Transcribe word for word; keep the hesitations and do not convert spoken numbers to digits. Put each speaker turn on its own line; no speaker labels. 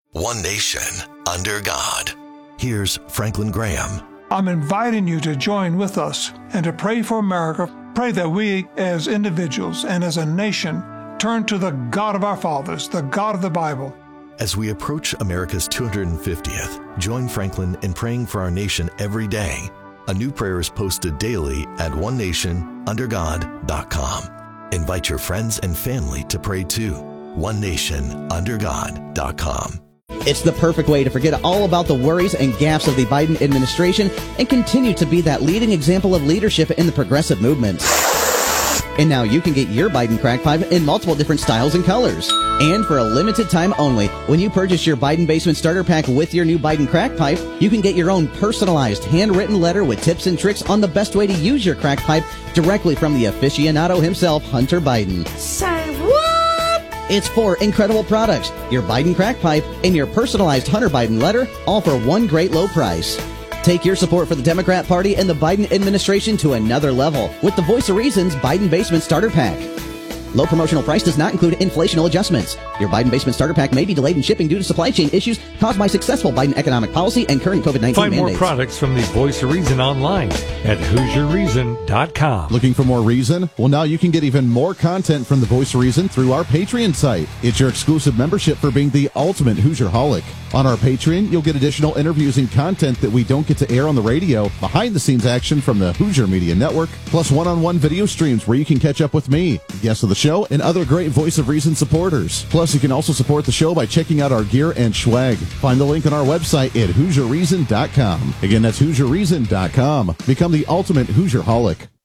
One nation, under God. Here's Franklin Graham.
I'm inviting you to join with us and to pray for America. Pray that we as individuals and as a nation turn to the God of our fathers, the God of the Bible.
As we approach America's two hundred fiftieth, join Franklin in praying for our nation every day. A new prayer is posted daily at one nation under god dot com. Invite your friends and family to pray too. one nation under god dot com.
It's the perfect way to forget all about the worries and gaffes of the Biden administration and continue to be that leading example of leadership in the progressive movement. And now you can get your Biden crack pipe in multiple different styles and colors. And for a limited time only, when you purchase your Biden Basement Starter Pack with your new Biden crack pipe, you can get your own personalized handwritten letter with tips and tricks on the best way to use your crack pipe directly from the aficionado himself, Hunter Biden.
Say what?
It's four incredible products, your Biden crack pipe and your personalized Hunter Biden letter, all for one great low price. Take your support for the Democrat Party and the Biden administration to another level with the Voice of Reason's Biden Basement Starter Pack. Low promotional price does not include inflational adjustments. Your Biden Basement Starter Pack may be delayed in shipping due to supply chain issues caused by successful Biden economic policy and current COVID nineteen
Find
mandates.
more products from the Voice of Reason online at hoosier reason dot com.
Looking for more reason? Well, now you can get even more content from the Voice of Reason through our Patreon site. It's your exclusive membership for being the ultimate Hoosier-holic. On our Patreon, you'll get additional interviews and content that we don't get to air on the radio, behind-the-scenes action from the Hoosier Media Network, plus one-on-one video streams where you can catch up with me, the guests of the show, and other great Voice of Reason supporters. Plus, you can also support the show by checking out our gear and swag. Find the link on our website at hoosier reason dot com. Again, that's hoosier reason dot com. Become the ultimate Hoosier-holic.